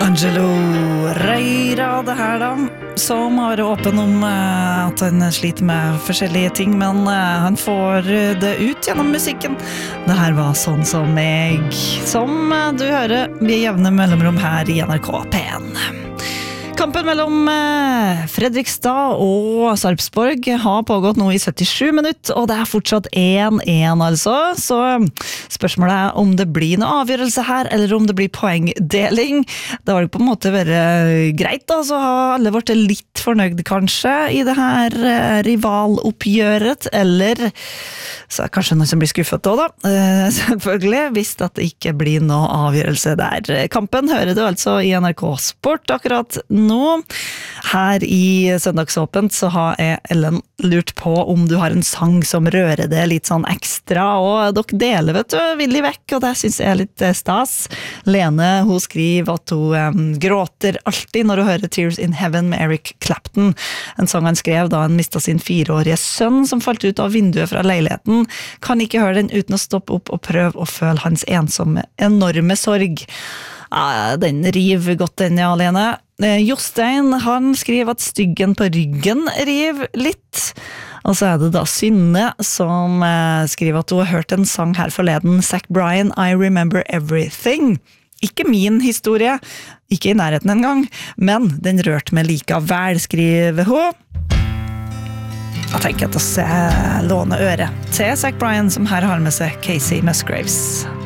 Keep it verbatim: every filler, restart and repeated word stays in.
Angelo Reira det her da, som har vært åpen om uh, at han sliter med forskjellige ting, men uh, han får det ut gjennom musikken. Det her var Sånn som meg, som uh, du hører ved jevne mellomrom her i N R K P en. Kampen mellom Fredrikstad og Sarpsborg har pågått nå i syttisju minutter, og det er fortsatt én én altså. Så spørsmålet er om det blir noe avgjørelse her, eller om det blir poengdeling. Det har jo på en måte vært greit da, så har alle vært litt fornøyd kanskje i det her rivaloppgjøret, eller så er det kanskje noen som blir skuffet også da, selvfølgelig, hvis det ikke blir noe avgjørelse der. Kampen hører du altså i N R K Sport akkurat nå. Her i Søndagsåpent så har jeg Ellen lurt på om du har en sang som rører det litt sånn ekstra, og dere deler vet du, villig vekk, og det synes jeg er litt stas. Lene, hun skriver at hun um, gråter alltid når hun hører Tears in Heaven med Eric Clapton, en sang han skrev da han mistet sin fireårige sønn som falt ut av vinduet fra leiligheten. Kan ikke høre den uten å stoppe opp og prøve å føle hans ensomme, enorme sorg. Ja, den river godt den, ja, Lene. Jostein, han skriver at styggen på ryggen river litt. Og så er det da Synne som eh, skriver at hun har hørt en sang her forleden, Zach Bryan, I Remember Everything. Ikke min historie, ikke i nærheten en gang, men den rørte meg likevel, skriver hun. Jeg tenker at jeg låner øre til Zach Bryan, som her har med seg Casey Musgraves.